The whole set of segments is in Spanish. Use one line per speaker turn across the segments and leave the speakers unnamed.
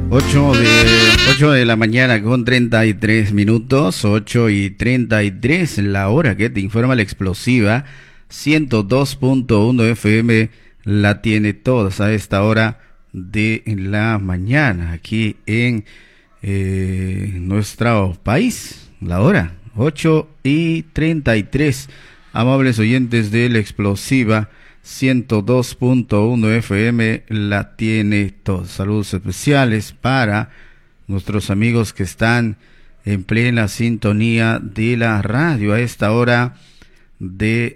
8 de la mañana con 33 minutos, 8:33, la hora que te informa la explosiva 102.1 FM, la tiene todos a esta hora de la mañana, aquí en nuestro país, la hora 8:33, amables oyentes de la explosiva 102.1 FM, la tiene todo. Saludos especiales para nuestros amigos que están en plena sintonía de la radio a esta hora de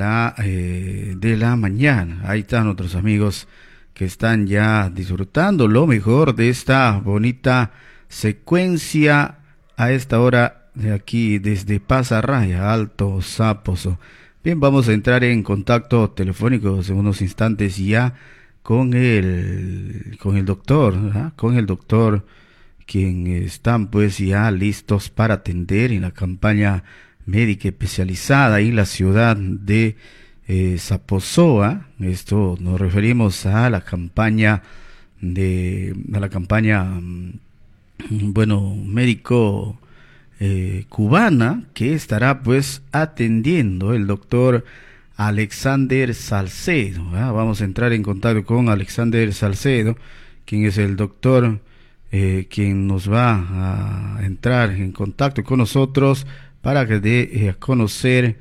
la mañana. Ahí están nuestros amigos que están ya disfrutando lo mejor de esta bonita secuencia a esta hora de aquí desde Pasarraya, Alto Saposo. Bien, vamos a entrar en contacto telefónico en unos instantes ya con el doctor, ¿verdad? Con el doctor, quien están pues ya listos para atender en la campaña médica especializada en la ciudad de Saposoa. Esto nos referimos a la campaña médico cubana, que estará pues atendiendo el doctor Alexander Salcedo, ¿verdad? Vamos a entrar en contacto con Alexander Salcedo, quien es el doctor quien nos va a entrar en contacto con nosotros para que dé a conocer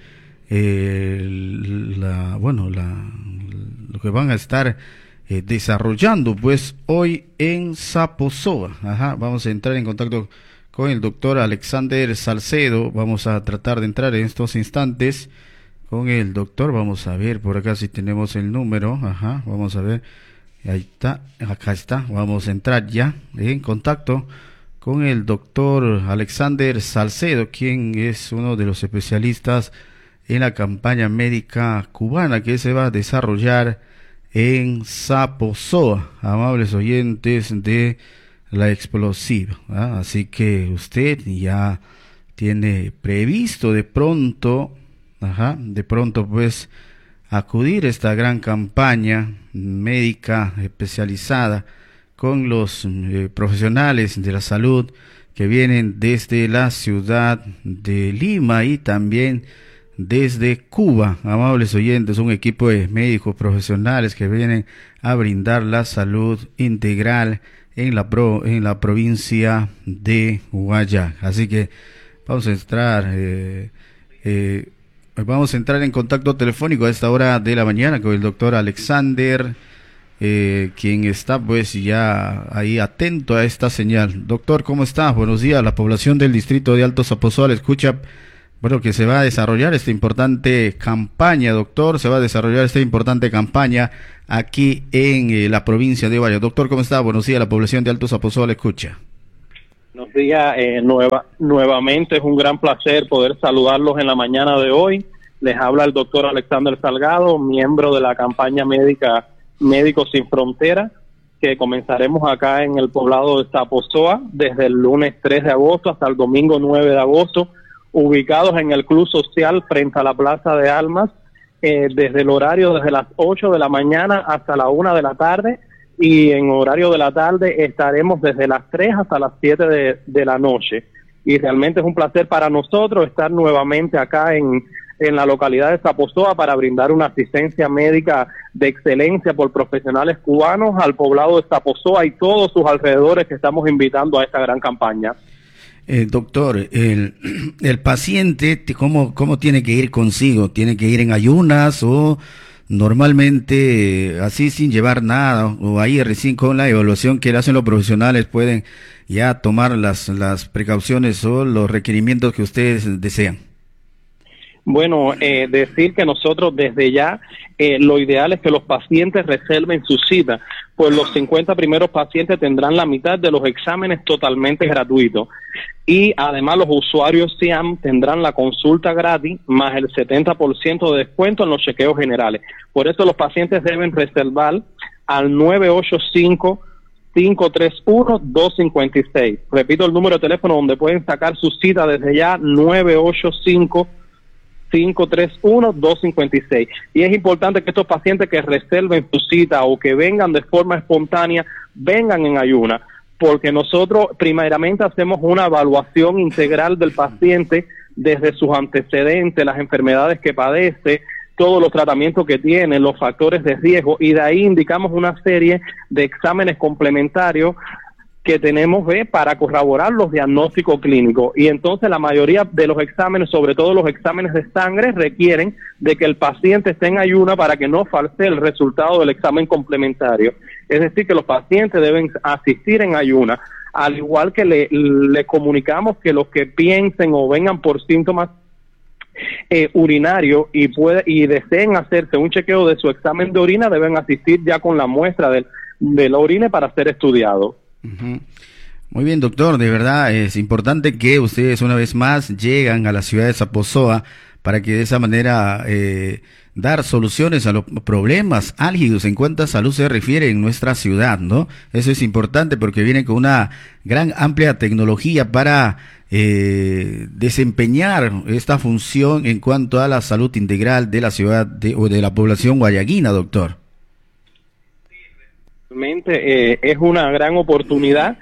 lo que van a estar desarrollando pues hoy en Saposoa. Vamos a entrar en contacto con el doctor Alexander Salcedo. Vamos a tratar de entrar en estos instantes con el doctor. Vamos a ver por acá si tenemos el número. Vamos a ver. Ahí está, acá está. Vamos a entrar ya en contacto con el doctor Alexander Salcedo, quien es uno de los especialistas en la campaña médica cubana que se va a desarrollar en Saposoa, amables oyentes de la explosiva, ¿verdad? Así que usted ya tiene previsto de pronto pues acudir a esta gran campaña médica especializada con los profesionales de la salud que vienen desde la ciudad de Lima y también desde Cuba, amables oyentes, un equipo de médicos profesionales que vienen a brindar la salud integral en la provincia de Huayllac. Así que vamos a entrar en contacto telefónico a esta hora de la mañana con el doctor Alexander, quien está pues ya ahí atento a esta señal. Doctor, ¿cómo está? Buenos días. La población del distrito de Alto Saposoa escucha, que se va a desarrollar esta importante campaña, doctor, aquí en la provincia de Huayllac. Doctor, ¿cómo está? Buenos días, la población de Alto Saposoa le escucha.
Buenos días, nuevamente es un gran placer poder saludarlos en la mañana de hoy. Les habla el doctor Alexander Salgado, miembro de la campaña médica Médicos Sin Fronteras, que comenzaremos acá en el poblado de Saposoa desde el lunes 3 de agosto hasta el domingo 9 de agosto, ubicados en el Club Social frente a la Plaza de Almas, desde el horario desde las 8 de la mañana hasta la 1 de la tarde, y en horario de la tarde estaremos desde las 3 hasta las 7 de la noche. Y realmente es un placer para nosotros estar nuevamente acá en la localidad de Saposoa para brindar una asistencia médica de excelencia por profesionales cubanos al poblado de Saposoa y todos sus alrededores, que estamos invitando a esta gran campaña.
Doctor, el paciente, ¿cómo tiene que ir consigo? ¿Tiene que ir en ayunas o normalmente así sin llevar nada? ¿O ahí recién con la evaluación que le hacen los profesionales pueden ya tomar las precauciones o los requerimientos que ustedes desean?
Bueno, decir que nosotros desde ya lo ideal es que los pacientes reserven su cita, pues los 50 primeros pacientes tendrán la mitad de los exámenes totalmente gratuitos, y además los usuarios SIAM tendrán la consulta gratis más el 70% de descuento en los chequeos generales. Por eso los pacientes deben reservar al 985-531-256. Repito el número de teléfono donde pueden sacar su cita desde ya, 985-531-256. Y es importante que estos pacientes que reserven su cita o que vengan de forma espontánea, vengan en ayuna, porque nosotros primeramente hacemos una evaluación integral del paciente desde sus antecedentes, las enfermedades que padece, todos los tratamientos que tiene, los factores de riesgo, y de ahí indicamos una serie de exámenes complementarios que tenemos para corroborar los diagnósticos clínicos. Y entonces la mayoría de los exámenes, sobre todo los exámenes de sangre, requieren de que el paciente esté en ayuna para que no false el resultado del examen complementario. Es decir, que los pacientes deben asistir en ayuna, al igual que le comunicamos que los que piensen o vengan por síntomas urinarios y deseen hacerse un chequeo de su examen de orina, deben asistir ya con la muestra de la orina para ser estudiado.
Uh-huh. Muy bien, doctor, de verdad es importante que ustedes una vez más llegan a la ciudad de Zaposoa para que de esa manera dar soluciones a los problemas álgidos en cuanto a salud se refiere en nuestra ciudad, ¿no? Eso es importante porque viene con una gran amplia tecnología para desempeñar esta función en cuanto a la salud integral de la ciudad o de la población guayaquina, doctor.
Realmente es una gran oportunidad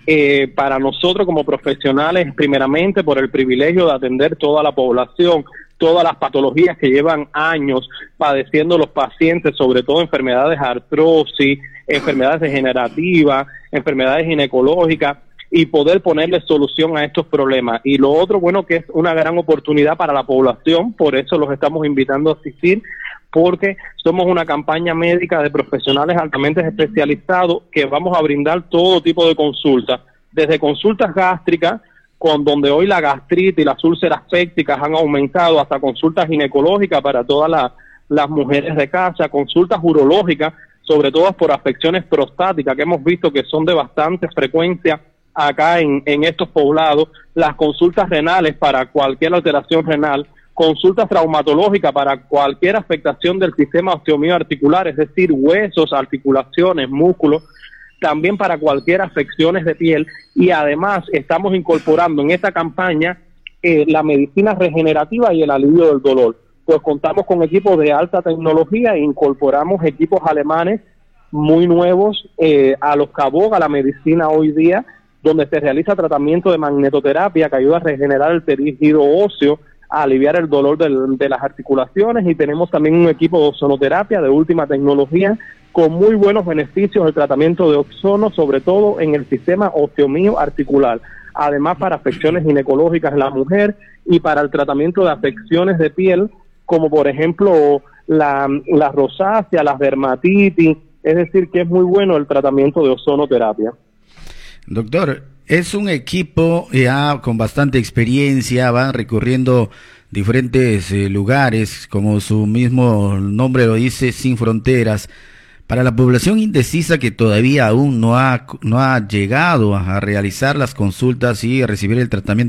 para nosotros como profesionales, primeramente por el privilegio de atender toda la población, todas las patologías que llevan años padeciendo los pacientes, sobre todo enfermedades de artrosis, enfermedades degenerativas, enfermedades ginecológicas, y poder ponerle solución a estos problemas. Y lo otro, bueno, que es una gran oportunidad para la población, por eso los estamos invitando a asistir, porque somos una campaña médica de profesionales altamente especializados que vamos a brindar todo tipo de consultas, desde consultas gástricas, con donde hoy la gastritis y las úlceras pépticas han aumentado, hasta consultas ginecológicas para todas las mujeres de casa, consultas urológicas, sobre todo por afecciones prostáticas, que hemos visto que son de bastante frecuencia acá en estos poblados, las consultas renales para cualquier alteración renal, consultas traumatológicas para cualquier afectación del sistema osteomioarticular, es decir, huesos, articulaciones, músculos, también para cualquier afecciones de piel, y además estamos incorporando en esta campaña la medicina regenerativa y el alivio del dolor. Pues contamos con equipos de alta tecnología e incorporamos equipos alemanes muy nuevos a los que aboga la medicina hoy día, donde se realiza tratamiento de magnetoterapia que ayuda a regenerar el tejido óseo, a aliviar el dolor de las articulaciones, y tenemos también un equipo de ozonoterapia de última tecnología con muy buenos beneficios del tratamiento de ozono, sobre todo en el sistema osteomioarticular, además para afecciones ginecológicas en la mujer y para el tratamiento de afecciones de piel, como por ejemplo la rosácea, las dermatitis, es decir, que es muy bueno el tratamiento de ozonoterapia.
Doctor, es un equipo ya con bastante experiencia, van recorriendo diferentes lugares, como su mismo nombre lo dice, sin fronteras. Para la población indecisa que todavía aún no ha llegado a realizar las consultas y a recibir el tratamiento